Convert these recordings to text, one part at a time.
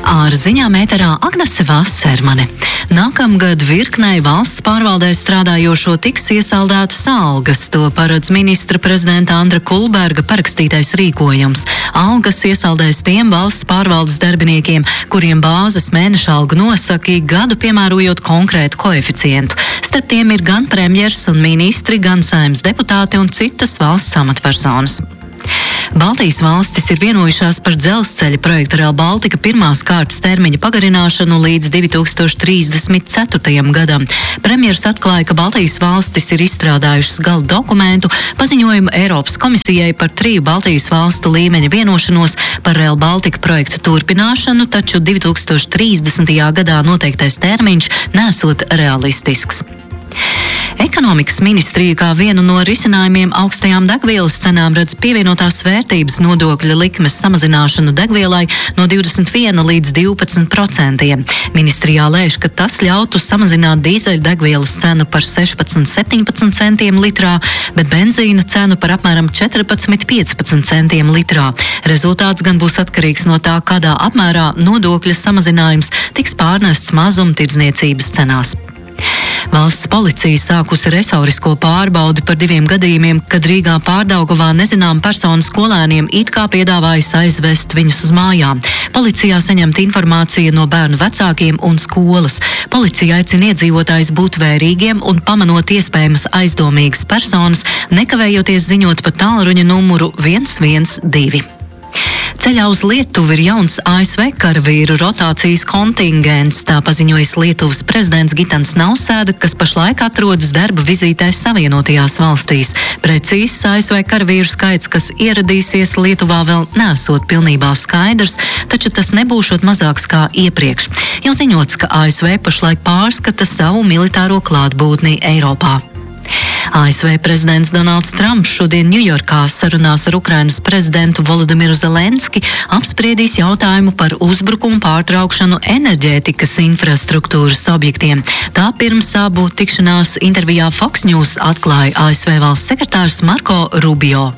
Ar ziņām ēterā Agnese Vassermane. Nākamgad virknei valsts pārvaldē strādājošo tiks iesaldētas algas. To paredz ministra prezidenta Andra Kulberga parakstītais rīkojums. Algas iesaldēs tiem valsts pārvaldes darbiniekiem, kuriem bāzes mēneša algu nosaka ik gadu, piemērojot konkrētu koeficientu. Starp tiem ir gan premjers un ministri, gan saimnes deputāti un citas valsts amatpersonas. Baltijas valstis ir vienojušās par dzelzceļa projekta Rail Baltica pirmās kārtas termiņa pagarināšanu līdz 2034. gadam. Premjers atklāja, ka Baltijas valstis ir izstrādājušas gala dokumentu, paziņojumu Eiropas komisijai par 3 Baltijas valstu līmeņa vienošanos par Rail Baltica projekta turpināšanu, taču 2030. gadā noteiktais termiņš nesot realistisks. Ekonomikas ministrija kā vienu no risinājumiem augstajām degvielas cenām redz pievienotās vērtības nodokļa likmes samazināšanu degvielai no 21 līdz 12%. Ministrijā lēš, ka tas ļautu samazināt dīzeļu degvielas cenu par 16-17 centiem litrā, bet benzīna cenu par apmēram 14-15 centiem litrā. Rezultāts gan būs atkarīgs no tā, kādā apmērā nodokļa samazinājums tiks pārnests mazumtirdzniecības cenās. Valsts policija sākusi resorisko pārbaudi par 2 gadījumiem, kad Rīgā Pārdaugavā nezināma persona skolēniem it kā piedāvājas aizvest viņus uz mājām. Policijā saņemta informācija no bērnu vecākiem un skolas. Policija aicina iedzīvotājus būt vērīgiem un pamanot iespējamas aizdomīgas personas, nekavējoties ziņot pa tālruņa numuru 112. Ceļā uz Lietuvu ir jauns ASV karavīru rotācijas kontingents, tā paziņojas Lietuvas prezidents Gitans Nausēda, kas pašlaik atrodas darba vizītē Savienotajās valstīs. Precīzs ASV karavīru skaits, kas ieradīsies Lietuvā, vēl nesot pilnībā skaidrs, taču tas nebūšot mazāks kā iepriekš. Jau ziņots, ka ASV pašlaik pārskata savu militāro klātbūtni Eiropā. ASV prezidents Donalds Trumps šodien Ņujorkā sarunās ar Ukrainas prezidentu Volodimiru Zelenski apspriedīs jautājumu par uzbrukumu pārtraukšanu enerģētikas infrastruktūras objektiem. Tā pirms abu tikšanās intervijā Fox News atklāja ASV valsts sekretārs Marko Rubio.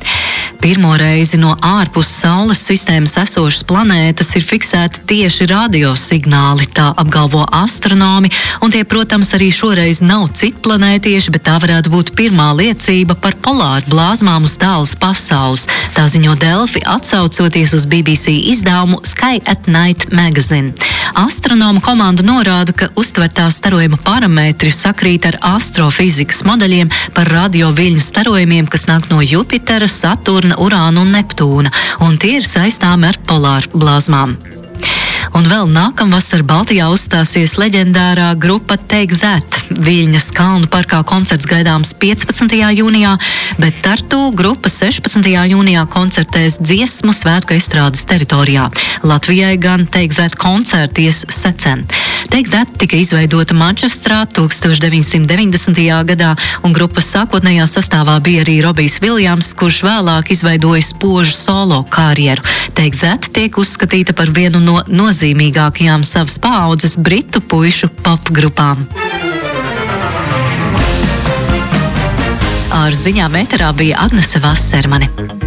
Pirmo reizi no ārpus Saules sistēmas esošas planētas ir fiksēti tieši radiosignāli, tā apgalvo astronomi, un tie, protams, arī šoreiz nav citplanētieši, bet tā varētu būt pirmā liecība par polāru blāzmām uz tālas pasaules. Tā ziņo Delfi, atsaucoties uz BBC izdevumu Sky at Night magazine. Astronomu komanda norāda, ka uztvertā starojuma parametri sakrīt ar astrofizikas modeļiem par radioviļņu starojumiem, kas nāk no Jupitera, Saturna, Urāna un Neptūna, un tie ir saistāmi ar polāru blāzmām. Un vēl nākamvasar Baltijā uzstāsies leģendārā grupa Take That. Viļņas kalnu parkā koncerts gaidāms 15. jūnijā, bet Tartu grupa 16. jūnijā koncertēs dziesmu svētku estrādes teritorijā. Latvijai gan Take That koncerties secen. Take That tika izveidota Mančestrā 1990. gadā, un grupas sākotnējā sastāvā bija arī Robijs Viljams, kurš vēlāk izveidoja spožu solo karjeru. Take That tiek uzskatīta par vienu no nozīmīgākajām savas paaudzes britu puišu popgrupām. Ar ziņām ēterā bija Agnese Vassermane.